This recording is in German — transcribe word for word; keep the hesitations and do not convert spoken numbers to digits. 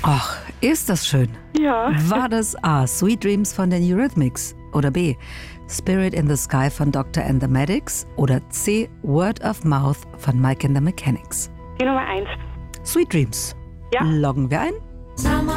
Ach, ist das schön. Ja. War das A, Sweet Dreams von den Eurythmics oder B, Spirit in the Sky von Doctor and the Medics oder C, Word of Mouth von Mike and the Mechanics? Die Nummer eins. Sweet Dreams. Ja. Loggen wir ein.